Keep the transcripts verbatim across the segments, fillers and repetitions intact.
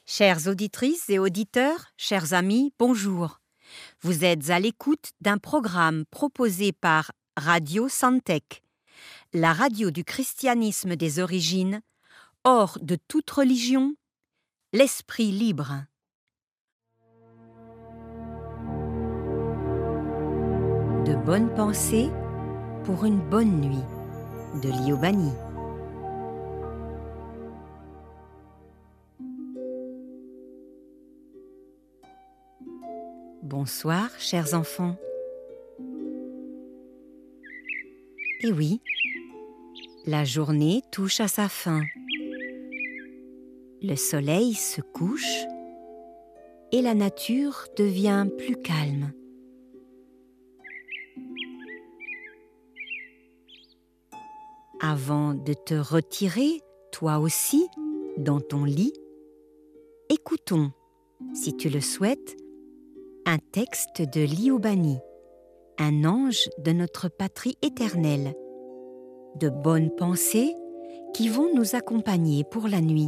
Chères auditrices et auditeurs, chers amis, bonjour. Vous êtes à l'écoute d'un programme proposé par Radio Santec, la radio du christianisme des origines, hors de toute religion, l'esprit libre. De bonnes pensées pour une bonne nuit, de Liobani. Bonsoir, chers enfants. Et oui, la journée touche à sa fin. Le soleil se couche et la nature devient plus calme. Avant de te retirer, toi aussi, dans ton lit, écoutons, si tu le souhaites, un texte de Liobani, un ange de notre patrie éternelle, de bonnes pensées qui vont nous accompagner pour la nuit.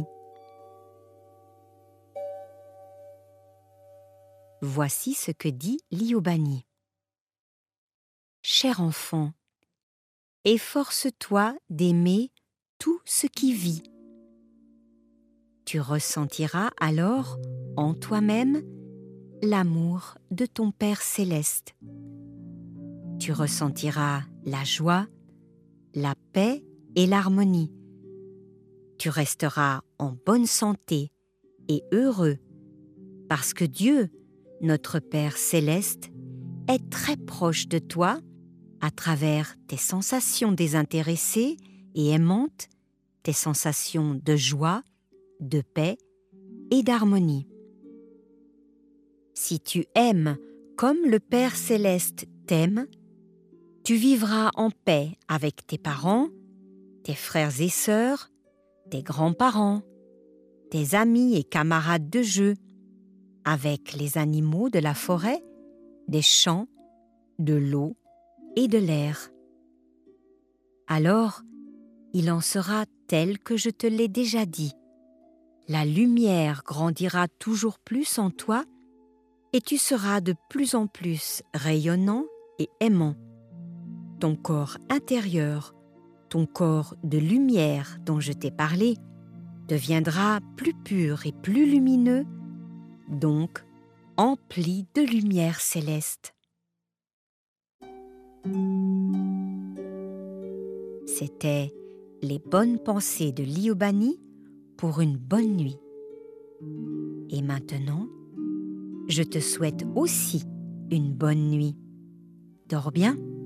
Voici ce que dit Liobani. Cher enfant, efforce-toi d'aimer tout ce qui vit. Tu ressentiras alors en toi-même l'amour de ton Père céleste. Tu ressentiras la joie, la paix et l'harmonie. Tu resteras en bonne santé et heureux parce que Dieu, notre Père céleste, est très proche de toi à travers tes sensations désintéressées et aimantes, tes sensations de joie, de paix et d'harmonie. Si tu aimes comme le Père céleste t'aime, tu vivras en paix avec tes parents, tes frères et sœurs, tes grands-parents, tes amis et camarades de jeu, avec les animaux de la forêt, des champs, de l'eau et de l'air. Alors, il en sera tel que je te l'ai déjà dit. La lumière grandira toujours plus en toi et tu seras de plus en plus rayonnant et aimant. Ton corps intérieur, ton corps de lumière dont je t'ai parlé, deviendra plus pur et plus lumineux, donc empli de lumière céleste. C'était les bonnes pensées de Liobani pour une bonne nuit. Et maintenant, je te souhaite aussi une bonne nuit. Dors bien.